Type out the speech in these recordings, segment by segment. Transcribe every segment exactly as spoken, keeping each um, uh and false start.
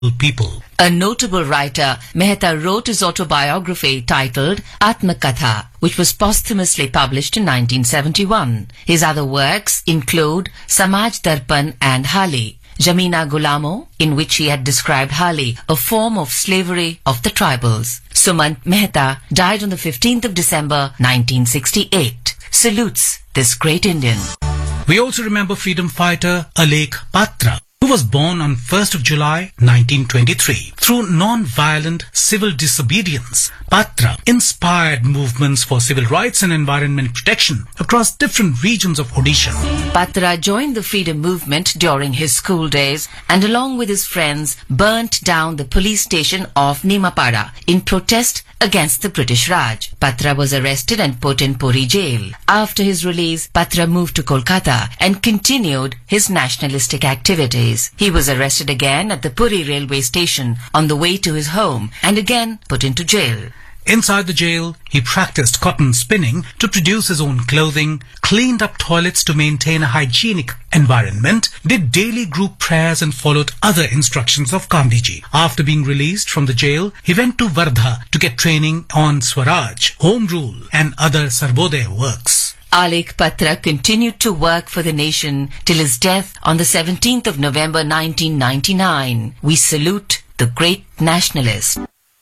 people. A notable writer, Mehta wrote his autobiography titled Atmakatha, which was posthumously published in nineteen seventy-one. His other works include Samaj Darpan and Hali, Jamina Gulamo, in which he had described Hali, a form of slavery of the tribals. Sumant Mehta died on the fifteenth of December nineteen sixty-eight. Salutes this great Indian. We also remember freedom fighter Alek Patra, who was born on first of July nineteen twenty-three. Through non-violent civil disobedience, Patra inspired movements for civil rights and environment protection across different regions of Odisha. Patra joined the freedom movement during his school days and along with his friends burnt down the police station of Nimapada in protest against the British Raj. Patra was arrested and put in Puri jail. After his release, Patra moved to Kolkata and continued his nationalistic activities. He was arrested again at the Puri railway station on the way to his home and again put into jail. Inside the jail, he practiced cotton spinning to produce his own clothing, cleaned up toilets to maintain a hygienic environment, did daily group prayers and followed other instructions of Gandhiji. After being released from the jail, he went to Wardha to get training on Swaraj, Home Rule and other Sarvodaya works. Alek Patra continued to work for the nation till his death on the seventeenth of November nineteen ninety-nine. We salute the great nationalist.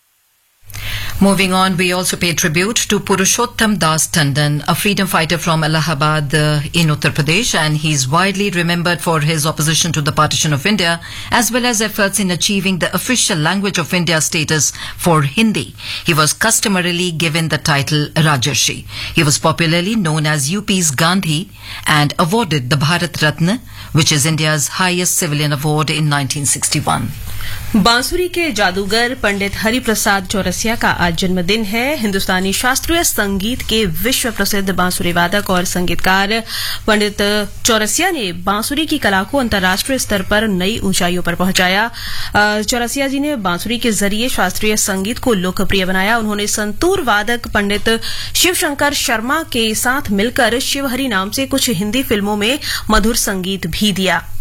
Moving on, we also pay tribute to Purushottam Das Tandon, a freedom fighter from Allahabad uh, in Uttar Pradesh, and he is widely remembered for his opposition to the partition of India, as well as efforts in achieving the official language of India status for Hindi. He was customarily given the title Rajarshi. He was popularly known as U P's Gandhi and awarded the Bharat Ratna, which is India's highest civilian award, in nineteen sixty-one. बांसुरी के जादूगर पंडित हरिप्रसाद चौरसिया का आज जन्मदिन है। हिंदुस्तानी शास्त्रीय संगीत के विश्व प्रसिद्ध बांसुरी वादक और संगीतकार पंडित चौरसिया ने बांसुरी की कला को अंतर्राष्ट्रीय स्तर पर नई ऊंचाइयों पर पहुंचाया। चौरसिया जी ने बांसुरी के जरिए शास्त्रीय संगीत को लोकप्रिय बनाया। उन्होंने संतूर वादक पंडित शिवशंकर शर्मा के साथ मिलकर शिवहरि नाम से कुछ हिंदी फिल्मों में मधुर संगीत भी दिया।